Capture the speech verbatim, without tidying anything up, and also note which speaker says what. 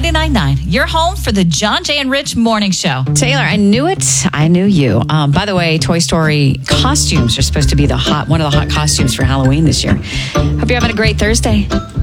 Speaker 1: ninety-nine point nine, your home for the John Jay and Rich Morning Show.
Speaker 2: Taylor, I knew it. I knew you. Um, by the way, Toy Story costumes are supposed to be the hot one of the hot costumes for Halloween this year. Hope you're having a great Thursday.